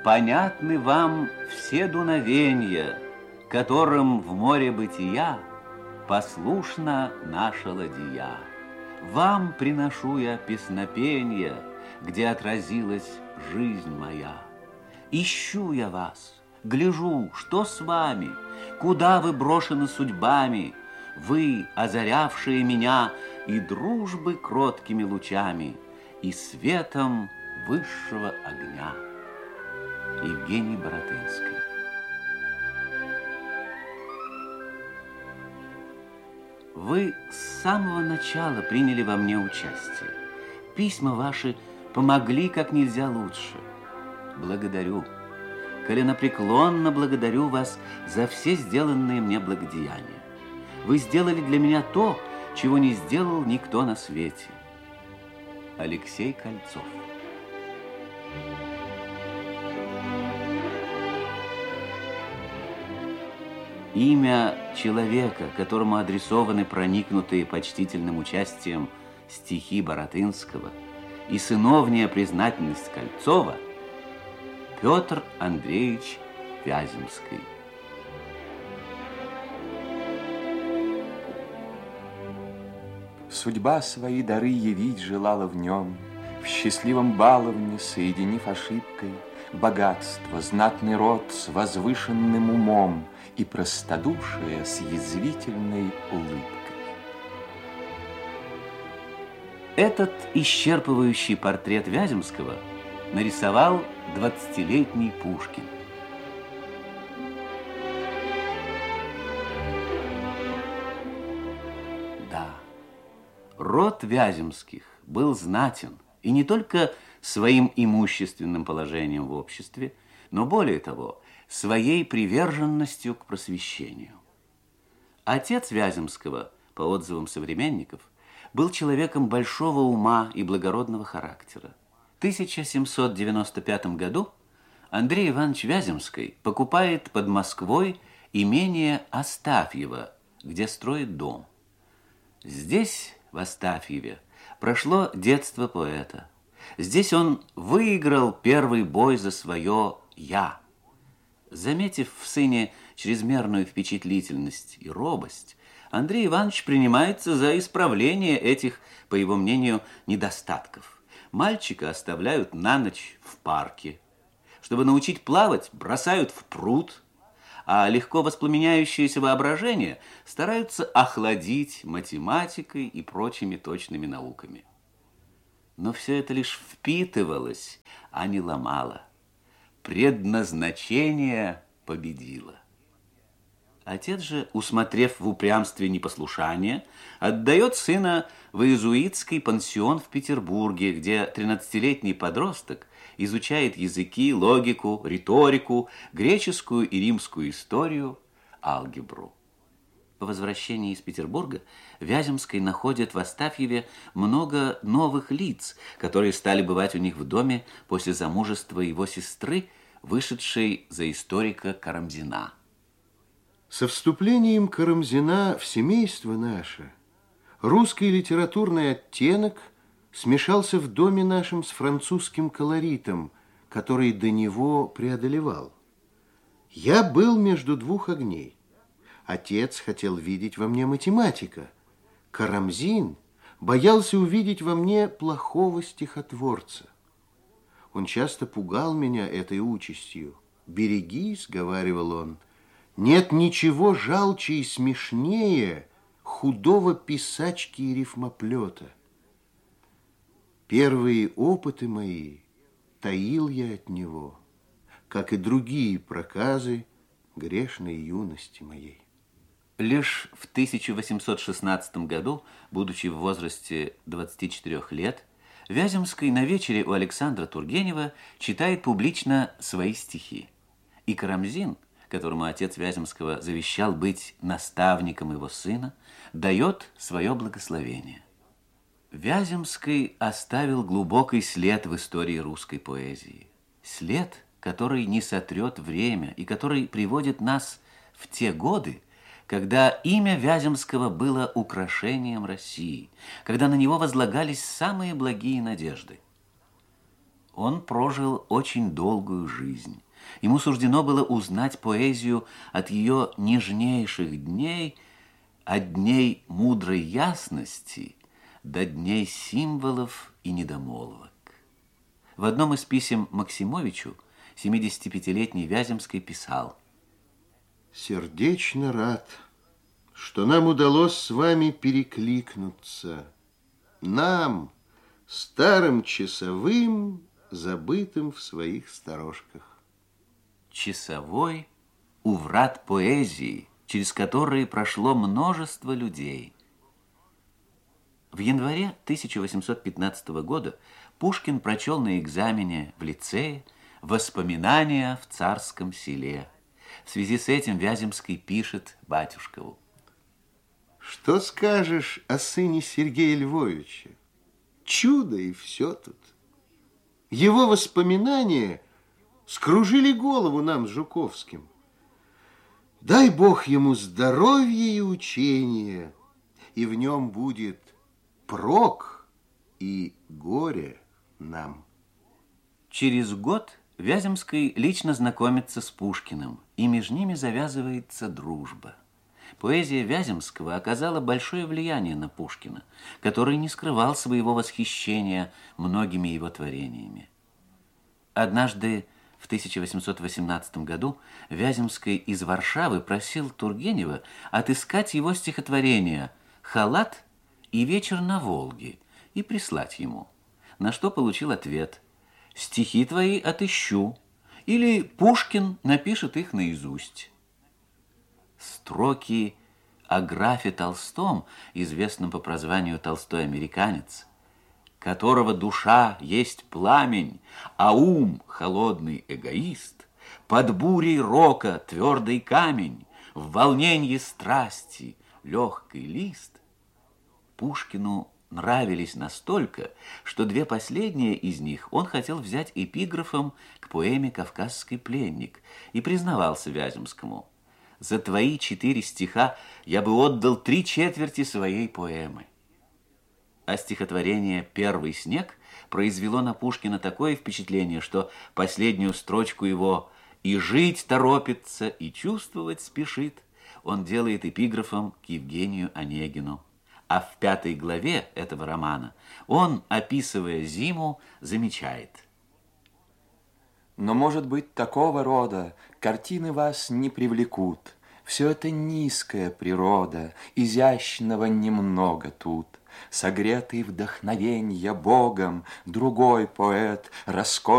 Понятны вам все дуновенья, которым в море бытия послушна наша ладья. Вам приношу я песнопенья, где отразилась жизнь моя. Ищу я вас, гляжу, что с вами, куда вы брошены судьбами, вы, озарявшие меня и дружбы кроткими лучами, и светом высшего огня. Евгений Баратынский. Вы с самого начала приняли во мне участие. Письма ваши помогли как нельзя лучше. Благодарю, коленопреклонно благодарю вас за все сделанные мне благодеяния. Вы сделали для меня то, чего не сделал никто на свете. Алексей Кольцов. Имя человека, которому адресованы проникнутые почтительным участием стихи Баратынского и сыновняя признательность Кольцова, Петр Андреевич Вяземский. Судьба свои дары явить желала в нем, в счастливом баловне, соединив ошибкой богатство, знатный род с возвышенным умом и простодушие с язвительной улыбкой. Этот исчерпывающий портрет Вяземского нарисовал 20-летний Пушкин. Да, род Вяземских был знатен, и не только своим имущественным положением в обществе, но более того, своей приверженностью к просвещению. Отец Вяземского, по отзывам современников, был человеком большого ума и благородного характера. В 1795 году Андрей Иванович Вяземский покупает под Москвой имение Астафьево, где строит дом. Здесь, в Астафьеве, прошло детство поэта. Здесь он выиграл первый бой за свое «я». Заметив в сыне чрезмерную впечатлительность и робость, Андрей Иванович принимается за исправление этих, по его мнению, недостатков. Мальчика оставляют на ночь в парке. Чтобы научить плавать, бросают в пруд, а легко воспламеняющееся воображение стараются охладить математикой и прочими точными науками. Но все это лишь впитывалось, а не ломало. Предназначение победило. Отец же, усмотрев в упрямстве непослушания, отдает сына в иезуитский пансион в Петербурге, где 13-летний подросток изучает языки, логику, риторику, греческую и римскую историю, алгебру. По возвращении из Петербурга Вяземский находит в Астафьеве много новых лиц, которые стали бывать у них в доме после замужества его сестры, вышедшей за историка Карамзина. Со вступлением Карамзина в семейство наше русский литературный оттенок смешался в доме нашем с французским колоритом, который до него преодолевал. Я был между двух огней. Отец хотел видеть во мне математика. Карамзин боялся увидеть во мне плохого стихотворца. Он часто пугал меня этой участью. «Берегись», — говаривал он, — «нет ничего жалче и смешнее худого писачки и рифмоплета». Первые опыты мои таил я от него, как и другие проказы грешной юности моей. Лишь в 1816 году, будучи в возрасте 24 лет, Вяземский на вечере у Александра Тургенева читает публично свои стихи. И Карамзин, которому отец Вяземского завещал быть наставником его сына, дает свое благословение. Вяземский оставил глубокий след в истории русской поэзии. След, который не сотрет время и который приводит нас в те годы, когда имя Вяземского было украшением России, когда на него возлагались самые благие надежды. Он прожил очень долгую жизнь. Ему суждено было узнать поэзию от ее нежнейших дней, от дней мудрой ясности до дней символов и недомолвок. В одном из писем Максимовичу 75-летний Вяземский писал: «Сердечно рад, что нам удалось с вами перекликнуться. Нам, старым часовым, забытым в своих сторожках». Часовой у врат поэзии, через которые прошло множество людей. В январе 1815 года Пушкин прочел на экзамене в лицее «Воспоминания в царском селе». В связи с этим Вяземский пишет Батюшкову: «Что скажешь о сыне Сергея Львовича? Чудо и все тут. Его воспоминания скружили голову нам с Жуковским. Дай Бог ему здоровья и учения, и в нем будет прок и горе нам». Через год Вяземский лично знакомится с Пушкиным, и между ними завязывается дружба. Поэзия Вяземского оказала большое влияние на Пушкина, который не скрывал своего восхищения многими его творениями. Однажды в 1818 году Вяземский из Варшавы просил Тургенева отыскать его стихотворения «Халат» и «Вечер на Волге» и прислать ему, на что получил ответ: «Стихи твои отыщу, или Пушкин напишет их наизусть». Строки о графе Толстом, известном по прозванию «Толстой-американец», которого душа есть пламень, а ум холодный эгоист, под бурей рока твердый камень, в волненье страсти легкий лист, Пушкину нравились настолько, что две последние из них он хотел взять эпиграфом к поэме «Кавказский пленник» и признавался Вяземскому: «За твои 4 стиха я бы отдал 3/4 своей поэмы». А стихотворение «Первый снег» произвело на Пушкина такое впечатление, что последнюю строчку его «и жить торопится, и чувствовать спешит» он делает эпиграфом к Евгению Онегину. А в 5 главе этого романа он, описывая зиму, замечает: Но, может быть, такого рода картины вас не привлекут. Все это низкая природа, изящного немного тут. Согретый вдохновенья Богом, другой поэт роскошный